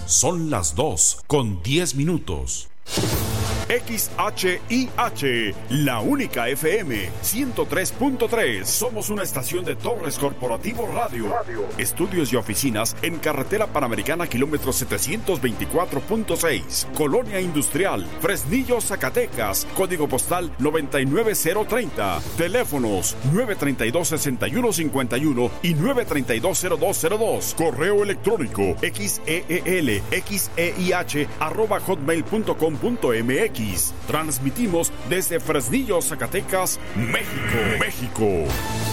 Son las 2:10. XHIH, la única FM 103.3. Somos una estación de Torres Corporativo Radio. Estudios y oficinas en Carretera Panamericana, kilómetro 724.6. Colonia Industrial, Fresnillo, Zacatecas. Código postal 99030. Teléfonos 932-6151 y 932-0202. Correo electrónico xeelxeih@hotmail.com.mx. Transmitimos desde Fresnillo, Zacatecas, México.